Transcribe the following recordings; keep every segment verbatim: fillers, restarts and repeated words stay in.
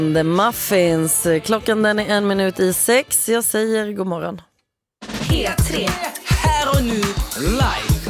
The Muffins. Klockan den är en minut i sex. Jag säger god morgon. P tre. Här och nu, live.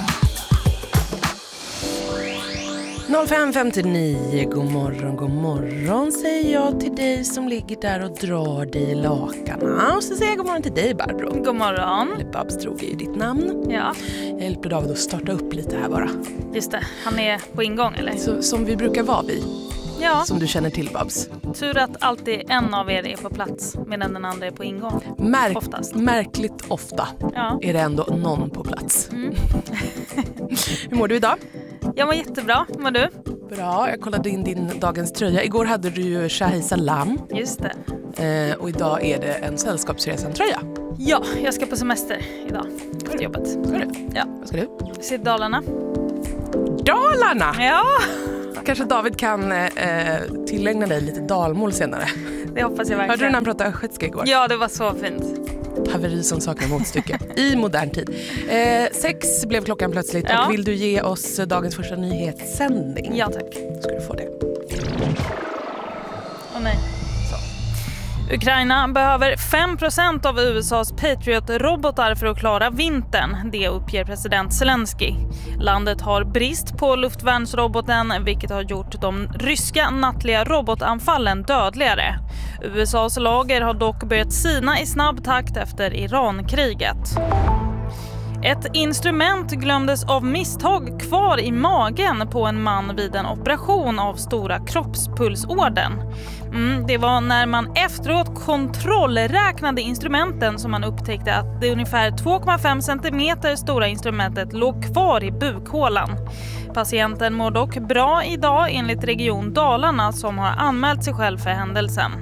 noll fem femtionio, god morgon, god morgon säger jag till dig som ligger där och drar dig i lakarna. Och så säger jag god morgon till dig, Barbro. God morgon. Eller Babs tror vi är ditt namn. Ja. Jag hjälper David att starta upp lite här bara. Just det, han är på ingång eller? Så, som vi brukar vara vid. Ja. Som du känner till, Babs. Tur att alltid en av er är på plats medan den andra är på ingång. Märk- Oftast. Märkligt ofta Ja. är det ändå någon på plats. Mm. Hur mår du idag? Jag mår jättebra, mår du? Bra, jag kollade in din dagens tröja. Igår hade du ju Shahi Salam. Just det. Eh, och idag är det en sällskapsresan-tröja. Ja, jag ska på semester idag. Efter jobbet. Ska du? Ja. Vad ska du? Se Dalarna. Dalarna! Ja, Kanske David kan eh, tillägna dig lite dalmål senare. det hoppas jag verkligen. Hörde du när han pratade östgötska igår? Ja, det var så fint. Haveri som saknar motstycke i modern tid. Eh, sex blev klockan plötsligt. Ja. Och vill du ge oss dagens första nyhetssändning? Ja, tack. Ska du få det. Åh nej. Så. Ukraina behöver fem procent av U S A:s Patriot-robotar för att klara vintern. Det uppger president Zelensky. Landet har brist på luftvärnsroboten, vilket har gjort de ryska nattliga robotanfallen dödligare. U S A:s lager har dock börjat sina i snabb takt efter Iran-kriget. Ett instrument glömdes av misstag kvar i magen på en man vid en operation av stora kroppspulsådern. Mm, det var när man efteråt kontrollräknade instrumenten som man upptäckte att det ungefär två komma fem centimeter stora instrumentet låg kvar i bukhålan. Patienten mår dock bra idag enligt Region Dalarna som har anmält sig själv för händelsen.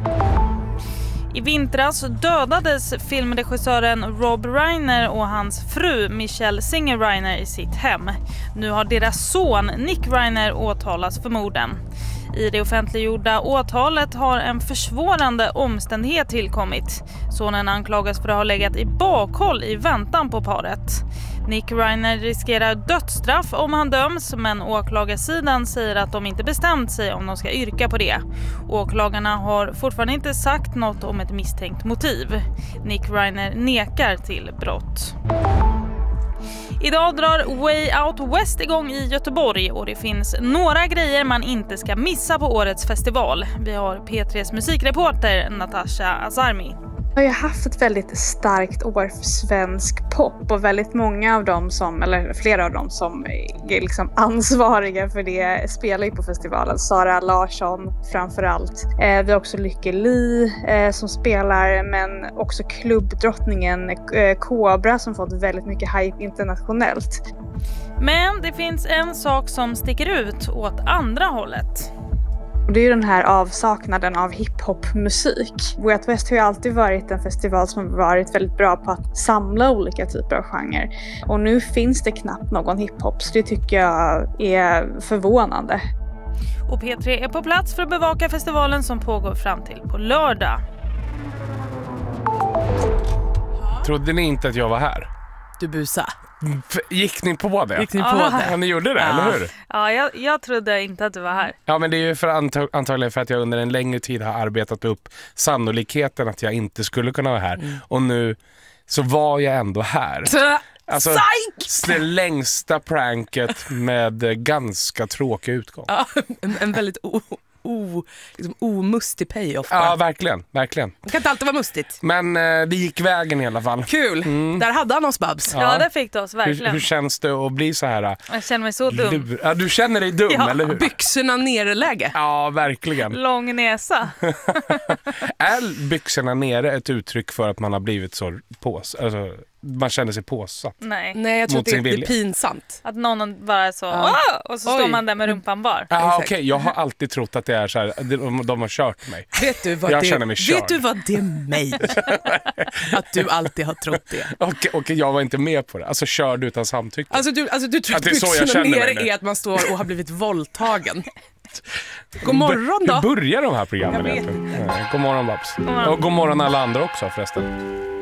I vintras dödades filmregissören Rob Reiner och hans fru Michelle Singer Reiner i sitt hem. Nu har deras son Nick Reiner åtalats för morden. I det offentliggjorda åtalet har en försvårande omständighet tillkommit. Sonen anklagas för att ha legat i bakhåll i väntan på paret. Nick Reiner riskerar dödsstraff om han döms, men åklagarsidan säger att de inte bestämt sig om de ska yrka på det. Åklagarna har fortfarande inte sagt något om ett misstänkt motiv. Nick Reiner nekar till brott. Idag drar Way Out West igång i Göteborg och det finns några grejer man inte ska missa på årets festival. Vi har P tre:s musikreporter Natasha Azarmi. Jag har ju haft ett väldigt starkt år för svensk pop och väldigt många av dem som, eller flera av dem som är liksom ansvariga för det spelar ju på festivalen. Sara Larsson framförallt. Eh, vi har också Lykke Li eh, som spelar, men också klubbdrottningen eh, Cobra som fått väldigt mycket hype internationellt. Men det finns en sak som sticker ut åt andra hållet. Och det är ju den här avsaknaden av hiphopmusik. Way Out West har ju alltid varit en festival som har varit väldigt bra på att samla olika typer av genrer. Och nu finns det knappt någon hiphop, så det tycker jag är förvånande. Och P tre är på plats för att bevaka festivalen som pågår fram till på lördag. Trodde ni inte att jag var här? Du busa. Gick ni på det? Gick ni på Ah. det? Ja, ni gjorde det, Ja. eller hur? Ja, jag, jag trodde inte att du var här. Ja, men det är ju för antag- antagligen för att jag under en längre tid har arbetat upp sannolikheten att jag inte skulle kunna vara här. Mm. Och nu så var jag ändå här. Alltså, det längsta pranket med ganska tråkig utgång. Ja, en, en väldigt o, o, liksom omustig payoff. Ja, verkligen, verkligen. Det kan inte alltid vara mustigt. Men eh, det gick vägen i alla fall. Kul, Mm. där hade han oss, Babs. Ja, det fick du oss, Hur, verkligen. hur känns det att bli så här? Jag känner mig så dum. Lur- ja, du känner dig dum, Ja, eller hur? Byxorna nere-läge. Ja, verkligen. Lång näsa. Är byxorna nere ett uttryck för att man har blivit så pås, alltså man känner sig påsatt? Nej. Nej, jag tror Mot att det, sin det är vilja. pinsamt. Att någon bara är så, Ja. åh! Och så Oj. står man där med rumpan bar. Ja, Exakt. okej. Jag har alltid trott att det är så här, de, de har kört mig. Vet du vad Jag det, känner mig körd. vet du vad det är mig? Att du alltid har trott det. Och, och jag var inte med på det. Alltså körd utan samtycke. Alltså du, alltså, du tror Att att det är så jag byxorna känner mig nere nu. är att man står och har blivit våldtagen. God morgon Hur då. börjar de här programmen Jag vet egentligen? Ja, god morgon, Babs. morgon. Och god morgon alla andra också förresten.